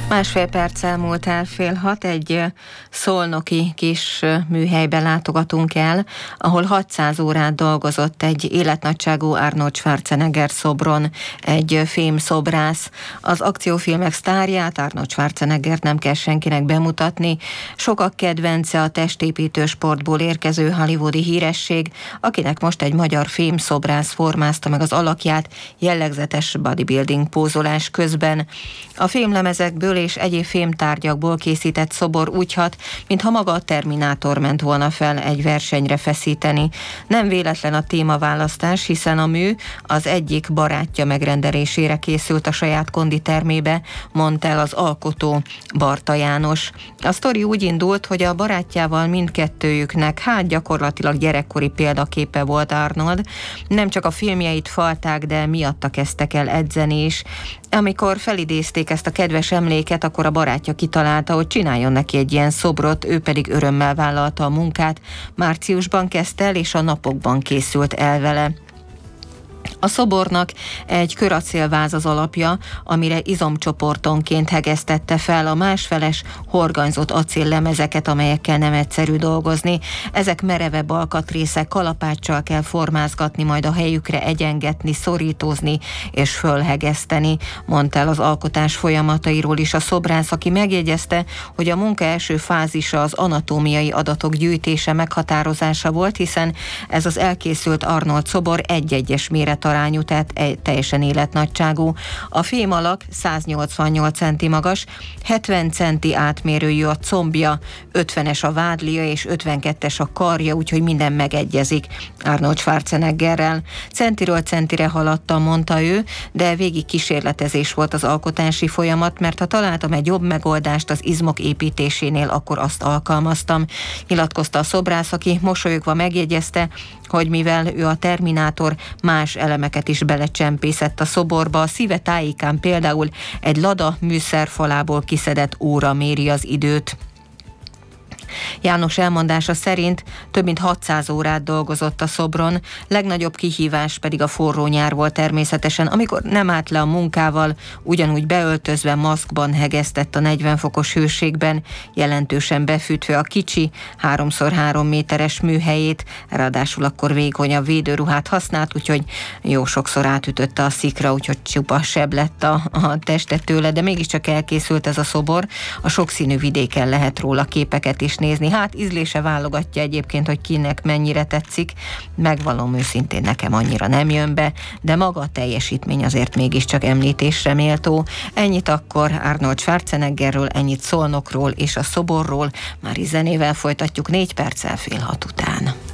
Másfél perc elmúlt el 5:30, egy szolnoki kis műhelybe látogatunk el, ahol 600 órát dolgozott egy életnagyságú Arnold Schwarzenegger szobron egy fémszobrász. Az akciófilmek sztárját, Arnold Schwarzeneggert nem kell senkinek bemutatni. Sokak kedvence, a testépítő sportból érkező hollywoodi híresség, akinek most egy magyar fémszobrász formázta meg az alakját jellegzetes bodybuilding pózolás közben. A fémlemezekből és egyéb fémtárgyakból készített szobor úgy hat, mintha maga a Terminátor ment volna fel egy versenyre feszíteni. Nem véletlen a témaválasztás, hiszen a mű az egyik barátja megrendelésére készült a saját konditermébe, mondta el az alkotó, Barta János. A sztori úgy indult, hogy a barátjával mindkettőjüknek gyakorlatilag gyerekkori példaképe volt Arnold. Nem csak a filmjeit falták, de miatta kezdtek el edzeni is. Amikor felidézték ezt a kedves emléket, akkor a barátja kitalálta, hogy csináljon neki egy ilyen szobrot, ő pedig örömmel vállalta a munkát. Márciusban kezdte el, és a napokban készült el vele. A szobornak egy köracélváz az alapja, amire izomcsoportonként hegesztette fel a másfeles horganyzott acéllemezeket, amelyekkel nem egyszerű dolgozni. Ezek merevebb alkatrészek, kalapáccsal kell formázgatni, majd a helyükre egyengetni, szorítózni és fölhegeszteni, mondta el az alkotás folyamatairól is a szobrász, aki megjegyezte, hogy a munka első fázisa az anatómiai adatok gyűjtése, meghatározása volt, hiszen ez az elkészült Arnold szobor egy-egyes méretarányú, tehát teljesen életnagyságú. A fém alak 188 centi magas, 70 centi átmérőjű a combja, 50-es a vádlia és 52-es a karja, úgyhogy minden megegyezik Arnold Schwarzeneggerrel. Centiről centire haladtam, mondta ő, de végig kísérletezés volt az alkotási folyamat, mert ha találtam egy jobb megoldást az izmok építésénél, akkor azt alkalmaztam, nyilatkozta a szobrász, aki mosolyogva megjegyezte, hogy mivel ő a Terminátor, más elemeket is belecsempészett a szoborba. A szíve tájékán például egy Lada műszerfalából kiszedett óra méri az időt. János elmondása szerint több mint 600 órát dolgozott a szobron, legnagyobb kihívás pedig a forró nyár volt természetesen, amikor nem állt le a munkával, ugyanúgy beöltözve, maszkban hegesztett a 40 fokos hőségben, jelentősen befűtve a kicsi 3x3 méteres műhelyét, ráadásul akkor vékonyabb védőruhát használt, úgyhogy jó sokszor átütötte a szikra, úgyhogy csupa seb lett a teste tőle, de mégiscsak elkészült ez a szobor. A sokszínű vidéken lehet róla képeket is nézni. Ízlése válogatja egyébként, hogy kinek mennyire tetszik. Megvallom őszintén, nekem annyira nem jön be, de maga a teljesítmény azért mégiscsak említésre méltó. Ennyit akkor Arnold Schwarzeneggerről, ennyit Szolnokról és a szoborról. Már zenével folytatjuk 4 perccel 5:30 után.